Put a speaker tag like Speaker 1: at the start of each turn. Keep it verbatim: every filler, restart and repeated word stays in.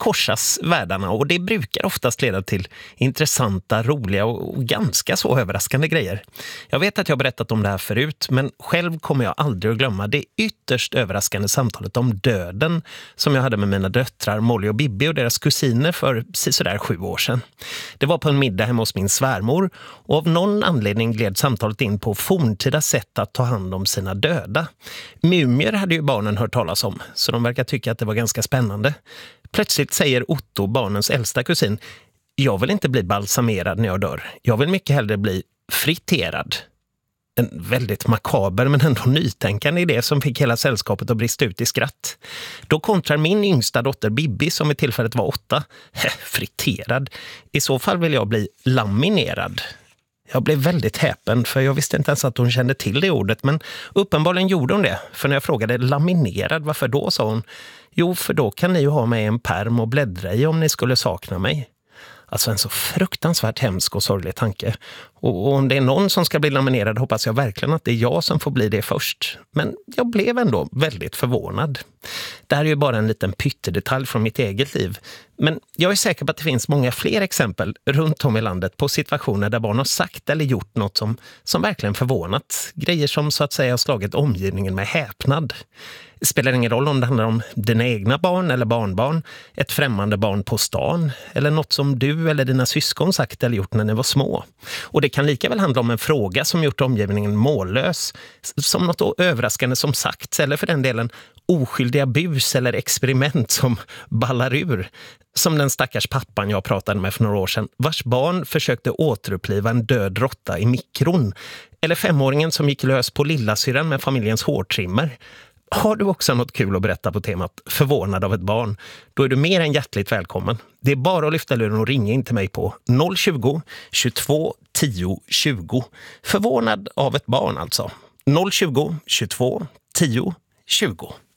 Speaker 1: korsas världarna och det brukar oftast leda till intressanta, roliga och ganska så överraskande grejer. Jag vet att jag har berättat om det här förut, men själv kommer jag aldrig att glömma det ytterst överraskande samtalet om döden som jag hade med mina döttrar Molly och Bibi och deras kusiner för sådär sju år sedan. Det var på en middag hemma hos min svärmor och av någon anledning gled samtalet in på forntida sätt att ta hand om sina döda. Mumier hade ju barnen hört talas om, så de verkar tycka att det var ganska spännande. Plötsligt säger Otto, barnens äldsta kusin, jag vill inte bli balsamerad när jag dör. Jag vill mycket hellre bli friterad. En väldigt makaber men ändå nytänkande idé som fick hela sällskapet att brista ut i skratt. Då kontrar min yngsta dotter Bibi, som i tillfället var åtta, friterad. I så fall vill jag bli laminerad. Jag blev väldigt häpen för jag visste inte ens att hon kände till det ordet, men uppenbarligen gjorde hon det. För när jag frågade laminerad, varför då, sa hon, jo för då kan ni ju ha med en perm och bläddra i om ni skulle sakna mig. Alltså en så fruktansvärt hemsk och sorglig tanke. Och om det är någon som ska bli laminerad hoppas jag verkligen att det är jag som får bli det först. Men jag blev ändå väldigt förvånad. Det här är ju bara en liten pyttedetalj från mitt eget liv. Men jag är säker på att det finns många fler exempel runt om i landet på situationer där barn har sagt eller gjort något som, som verkligen förvånat. Grejer som så att säga har slagit omgivningen med häpnad. Det spelar ingen roll om det handlar om dina egna barn eller barnbarn, ett främmande barn på stan eller något som du eller dina syskon sagt eller gjort när ni var små. Och det kan lika väl handla om en fråga som gjort omgivningen mållös, som något överraskande som sagts eller för den delen oskyldiga bus eller experiment som ballar ur. Som den stackars pappan jag pratade med för några år sedan, vars barn försökte återuppliva en död råtta i mikron. Eller femåringen som gick lös på lillasyran med familjens hårtrimmer. Har du också något kul att berätta på temat förvånad av ett barn? Då är du mer än hjärtligt välkommen. Det är bara att lyfta luren och ringa in till mig på noll tjugo, tjugotvå, tio, tjugo. Förvånad av ett barn alltså. noll tjugo, tjugotvå, tio, tjugo.